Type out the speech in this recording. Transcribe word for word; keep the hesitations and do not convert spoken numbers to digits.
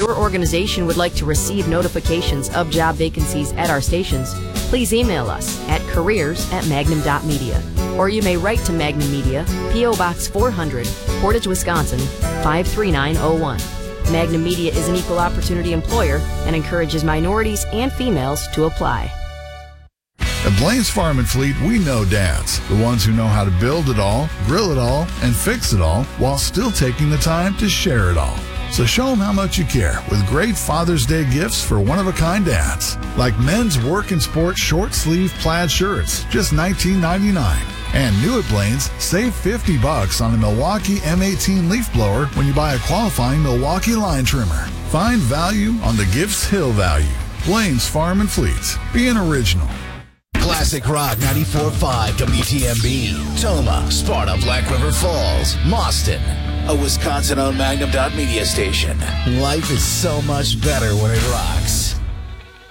your organization would like to receive notifications of job vacancies at our stations, please email us at careers at magnum dot media. Or you may write to Magnum Media, P O Box four hundred, Portage, Wisconsin, five three nine zero one. Magnum Media is an equal opportunity employer and encourages minorities and females to apply. At Blaine's Farm and Fleet, we know dads, the ones who know how to build it all, grill it all, and fix it all while still taking the time to share it all. So show them how much you care with great Father's Day gifts for one-of-a-kind dads, like men's work and sport short-sleeve plaid shirts, just nineteen ninety-nine. And new at Blaine's, save fifty bucks on the Milwaukee M eighteen leaf blower when you buy a qualifying Milwaukee line trimmer. Find value on the Gifts Hill value. Blaine's Farm and Fleet. Be an original. Classic Rock ninety-four point five W T M B. Toma, Sparta, Black River Falls, Mauston. A Wisconsin-owned Magnum dot media station. Life is so much better when it rocks.